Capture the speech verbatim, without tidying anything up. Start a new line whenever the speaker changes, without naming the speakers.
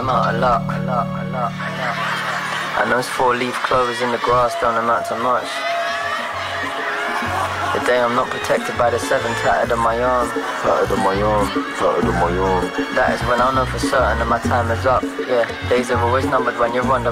amount a lot, a lot, a lot, a lot. And those four-leaf clovers in the grass don't amount to much. The day I'm not protected by the seven tattered on my arm.
Tattered on my arm, tattered on my arm.
That is when I know for certain that my time is up. Yeah, days are always numbered when you're on the